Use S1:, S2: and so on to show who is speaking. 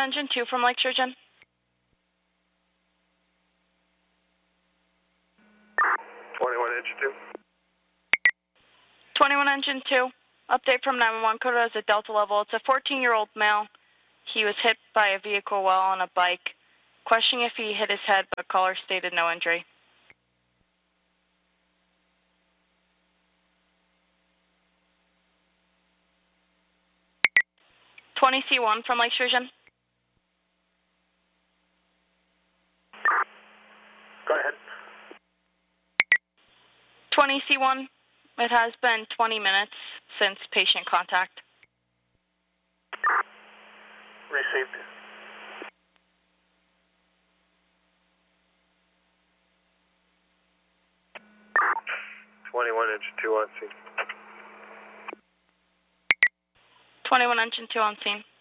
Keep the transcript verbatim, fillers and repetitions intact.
S1: Engine two from Lake Sturgeon.
S2: twenty-one Engine two.
S1: twenty-one Engine two. Update from nine one one code as a Delta level. It's a fourteen-year-old male. He was hit by a vehicle while on a bike. Questioning if he hit his head, but caller stated no injury. twenty C one from Lake Sturgeon.
S2: Go ahead.
S1: twenty C one. It has been twenty minutes since patient contact.
S2: Received. twenty-one Engine two on scene.
S1: twenty-one Engine two on scene.